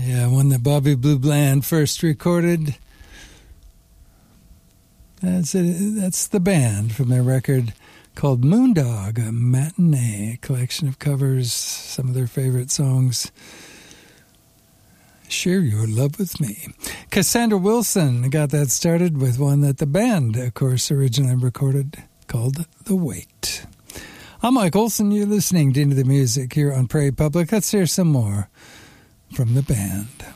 Yeah, one that Bobby Blue Bland first recorded. That's it. That's the band from their record called Moondog, a matinee, a collection of covers, some of their favorite songs. Share Your Love With Me. Cassandra Wilson got that started with one that the band, of course, originally recorded called The Wait. I'm Mike Olson. You're listening to Into the Music here on Prairie Public. Let's hear some more from the band.